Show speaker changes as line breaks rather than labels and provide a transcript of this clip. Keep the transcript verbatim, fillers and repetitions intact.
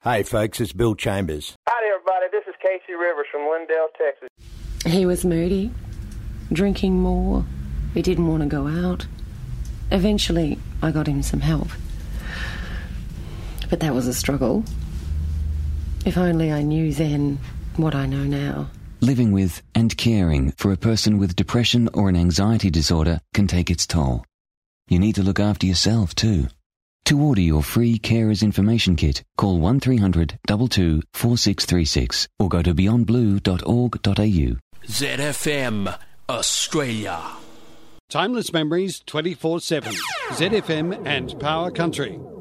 Hey folks, it's Bill Chambers.
Hi everybody, this is Casey Rivers from Lindale, Texas.
He was moody, drinking more. He didn't want to go out. Eventually, I got him some help. But that was a struggle. If only I knew then what I know now.
Living with and caring for a person with depression or an anxiety disorder can take its toll. You need to look after yourself too. To order your free Carers Information Kit, call one three hundred two two four six three six or go to beyond blue dot org dot a u.
Z F M, Australia.
Timeless memories twenty-four seven. Z F M and Power Country.